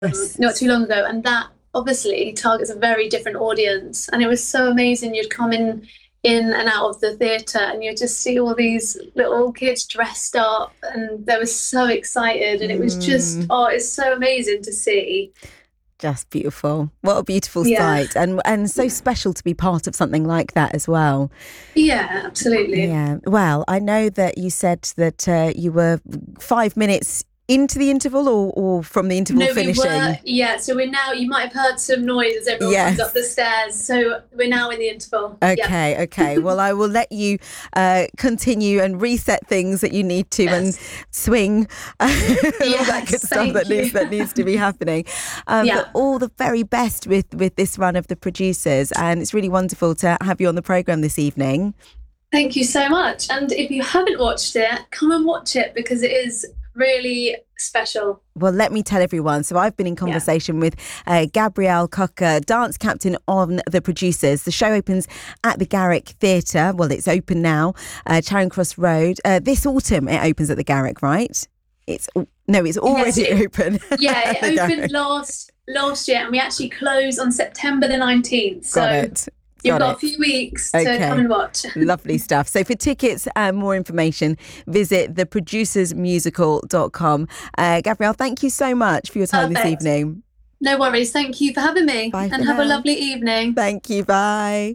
Yes. not too long ago, and that obviously targets a very different audience. And it was so amazing. You'd come in and out of the theatre, and you'd just see all these little kids dressed up, and they were so excited, and it was just Mm, oh, it's so amazing to see. just beautiful. What a beautiful Yeah, sight, and so special to be part of something like that as well. yeah, absolutely. Yeah. Well, I know that you said that you were 5 minutes into the interval, or from the interval No, we were, finishing. yeah. So we're now, you might have heard some noise as everyone comes up the Yes. stairs. So we're now in the interval. Yeah. Okay, okay. Well, I will let you continue and reset things that you need to, and Yes. swing and all that good Yes. stuff Thank you. that needs to be happening. But Yeah. all the very best with this run of The Producers, and it's really wonderful to have you on the programme this evening. Thank you so much. And if you haven't watched it, come and watch it because it is really special. Well, let me tell everyone. So I've been in Yeah. conversation with Gabrielle Cocker, dance captain on The Producers. The show opens at the Garrick Theatre. Well, it's open now, Charing Cross Road. This autumn it opens at the Garrick, right? It's Yes, already open. yeah, at the it opened Garrick. last year, and we actually close on September the 19th. Got So it. you've Got got a it. few weeks to come Okay. and watch. Lovely stuff. So for tickets and more information, visit theproducersmusical.com. Gabrielle, thank you so much for your time this Perfect. evening. No worries. Thank you for having me, Bye for and have a now. lovely evening. Thank you. Bye.